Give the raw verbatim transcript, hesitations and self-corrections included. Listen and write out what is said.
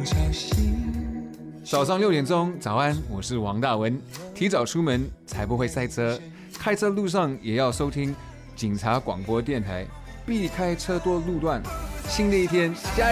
早上六点钟，早安，我是王大文。提早出门才不会塞车，开车路上也要收听警察广播电台，避开车多路段。新的一天，加油！